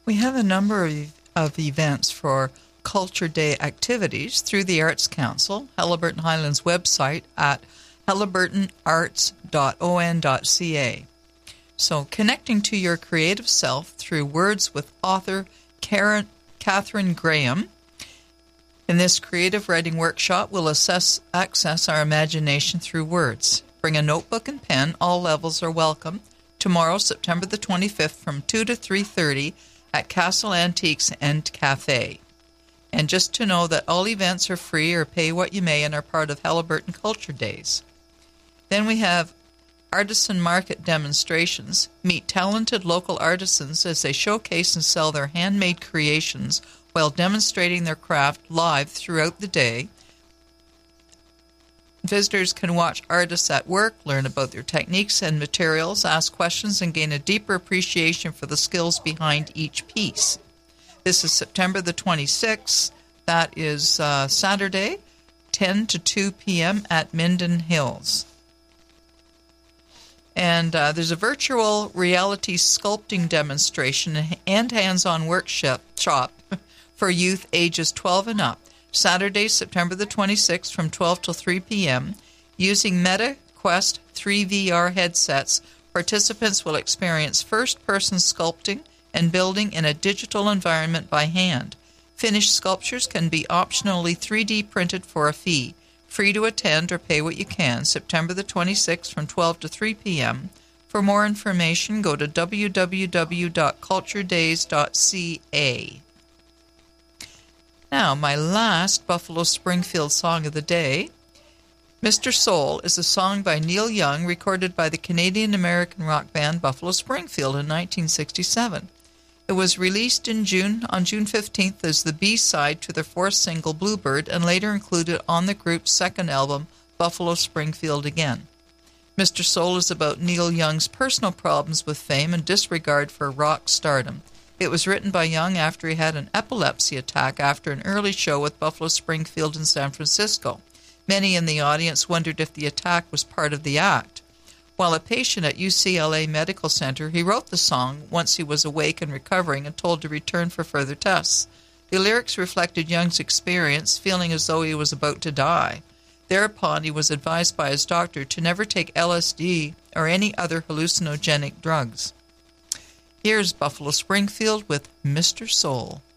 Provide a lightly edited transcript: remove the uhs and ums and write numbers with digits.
We have a number of events for Culture Day activities through the Arts Council, Haliburton Highlands website at haliburtonarts.on.ca. So, connecting to your creative self through words with author Catherine Graham. In this creative writing workshop, we'll access our imagination through words. Bring a notebook and pen. All levels are welcome. Tomorrow, September the 25th, from 2 to 3:30 at Castle Antiques and Cafe. And just to know that all events are free or pay what you may and are part of Haliburton Culture Days. Then we have artisan market demonstrations. Meet talented local artisans as they showcase and sell their handmade creations while demonstrating their craft live throughout the day. Visitors can watch artists at work, learn about their techniques and materials, ask questions, and gain a deeper appreciation for the skills behind each piece. This is September the 26th. That is Saturday, 10 to 2 p.m. at Minden Hills. And there's a virtual reality sculpting demonstration and hands-on workshop for youth ages 12 and up. Saturday, September the 26th from 12 till 3 p.m. Using Meta Quest 3 VR headsets, participants will experience first-person sculpting and building in a digital environment by hand. Finished sculptures can be optionally 3D printed for a fee. Free to attend or pay what you can. September the 26th from 12 to 3 p.m. For more information, go to www.culturedays.ca. Now, my last Buffalo Springfield song of the day, Mr. Soul, is a song by Neil Young recorded by the Canadian-American rock band Buffalo Springfield in 1967. It was released on June 15th as the B-side to their fourth single, Bluebird, and later included on the group's second album, Buffalo Springfield Again. Mr. Soul is about Neil Young's personal problems with fame and disregard for rock stardom. It was written by Young after he had an epilepsy attack after an early show with Buffalo Springfield in San Francisco. Many in the audience wondered if the attack was part of the act. While a patient at UCLA Medical Center, he wrote the song once he was awake and recovering and told to return for further tests. The lyrics reflected Young's experience, feeling as though he was about to die. Thereupon, he was advised by his doctor to never take LSD or any other hallucinogenic drugs. Here's Buffalo Springfield with Mr. Soul.